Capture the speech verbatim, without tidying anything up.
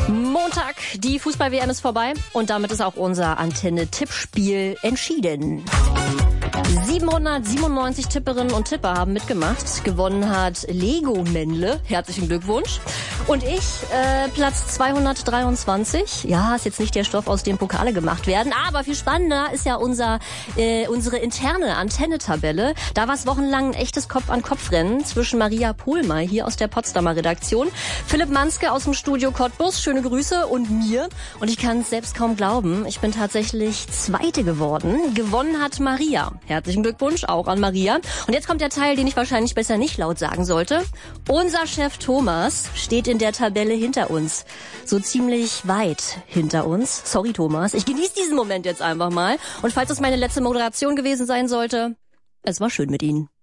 Montag, die Fußball-W M ist vorbei und damit ist auch unser Antenne-Tippspiel entschieden. siebenhundertsiebenundneunzig Tipperinnen und Tipper haben mitgemacht. Gewonnen hat Lego Männle. Herzlichen Glückwunsch. Und ich, äh, Platz zweihundertdreiundzwanzig. Ja, ist jetzt nicht der Stoff, aus dem Pokale gemacht werden. Aber viel spannender ist ja unser, äh, unsere interne Antenne-Tabelle. Da war es wochenlang ein echtes Kopf-an-Kopf-Rennen zwischen Maria Pohlmeier hier aus der Potsdamer Redaktion, Philipp Manske aus dem Studio Cottbus, schöne Grüße, und mir. Und ich kann es selbst kaum glauben, ich bin tatsächlich Zweite geworden. Gewonnen hat Maria. Herzlichen Glückwunsch auch an Maria. Und jetzt kommt der Teil, den ich wahrscheinlich besser nicht laut sagen sollte. Unser Chef Thomas steht in der Tabelle hinter uns. So ziemlich weit hinter uns. Sorry, Thomas. Ich genieße diesen Moment jetzt einfach mal. Und falls es meine letzte Moderation gewesen sein sollte, es war schön mit Ihnen.